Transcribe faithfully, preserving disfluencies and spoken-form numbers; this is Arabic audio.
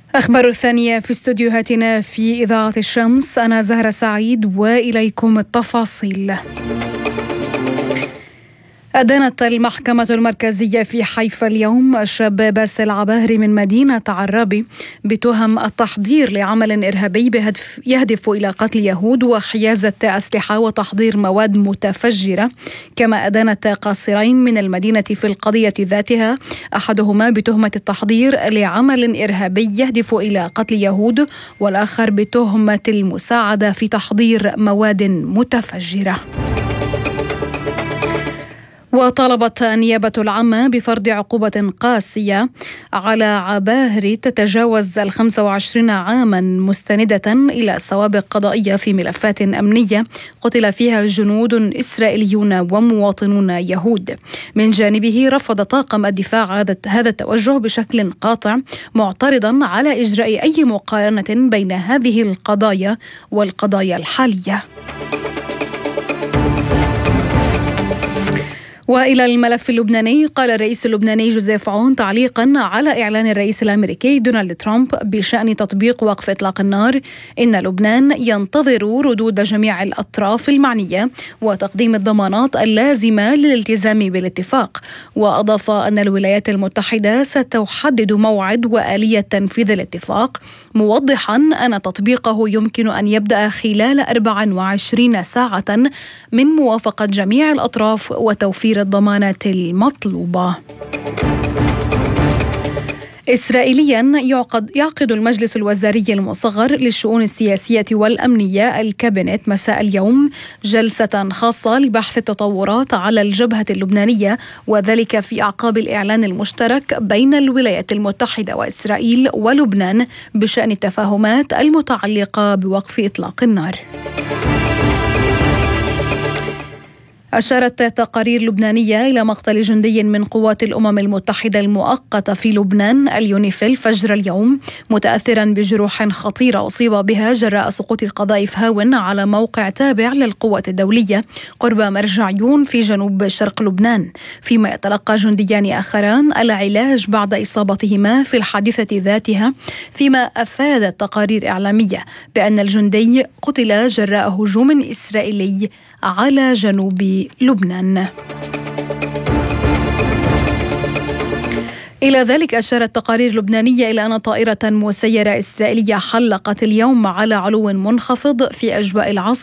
أخبار الثانية في استوديوهاتنا في إذاعة الشمس. أنا زهرة سعيد وإليكم التفاصيل. أدانت المحكمة المركزية في حيفا اليوم الشاب باسل عباهري من مدينة عرابي بتهم التحضير لعمل إرهابي بهدف يهدف إلى قتل يهود وحيازة أسلحة وتحضير مواد متفجرة. كما أدانت قاصرين من المدينة في القضية ذاتها، أحدهما بتهمة التحضير لعمل إرهابي يهدف إلى قتل يهود، والآخر بتهمة المساعدة في تحضير مواد متفجرة. وطالبت النيابة العامة بفرض عقوبة قاسية على عباهري تتجاوز الخمسة وعشرين عاما، مستندة إلى سوابق قضائية في ملفات أمنية قتل فيها جنود إسرائيليون ومواطنون يهود. من جانبه رفض طاقم الدفاع هذا التوجه بشكل قاطع، معترضا على إجراء أي مقارنة بين هذه القضايا والقضايا الحالية. وإلى الملف اللبناني، قال الرئيس اللبناني جوزيف عون تعليقا على إعلان الرئيس الأمريكي دونالد ترامب بشأن تطبيق وقف إطلاق النار إن لبنان ينتظر ردود جميع الأطراف المعنية وتقديم الضمانات اللازمة للالتزام بالاتفاق. وأضاف أن الولايات المتحدة ستحدد موعد وآلية تنفيذ الاتفاق، موضحا أن تطبيقه يمكن أن يبدأ خلال أربع وعشرين ساعة من موافقة جميع الأطراف وتوفير الضمانات المطلوبة. إسرائيليا يعقد, يعقد المجلس الوزاري المصغر للشؤون السياسية والأمنية الكابينت مساء اليوم جلسة خاصة لبحث التطورات على الجبهة اللبنانية، وذلك في أعقاب الإعلان المشترك بين الولايات المتحدة وإسرائيل ولبنان بشأن التفاهمات المتعلقة بوقف إطلاق النار. أشارت تقارير لبنانية إلى مقتل جندي من قوات الأمم المتحدة المؤقتة في لبنان اليونيفيل فجر اليوم، متأثرا بجروح خطيرة أصيب بها جراء سقوط قذائف هاون على موقع تابع للقوات الدولية قرب مرجع يون في جنوب شرق لبنان، فيما يتلقى جنديان آخران العلاج بعد إصابتهما في الحادثة ذاتها. فيما أفادت تقارير إعلامية بأن الجندي قتل جراء هجوم إسرائيلي على جنوب لبنان. إلى ذلك أشارت تقارير لبنانية إلى أن طائرة مسيرة إسرائيلية حلقت اليوم على علو منخفض في أجواء العاصمة